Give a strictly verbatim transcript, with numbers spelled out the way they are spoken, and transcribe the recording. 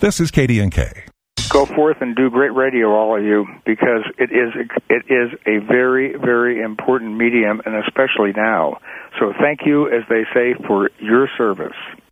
This is K D N K. Go forth and do great radio, all of you, because it is it is a very, very important medium, and especially now. So thank you, as they say, for your service.